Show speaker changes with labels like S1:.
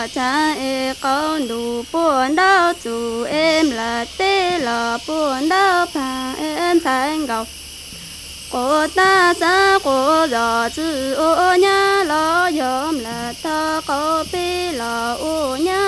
S1: là cha e con đủ buồn đau chủ em là tê là buồn đau phà em thành gạo cô ta xa cô gió chữ ô nhá lo yom là ta có bê là ô nhá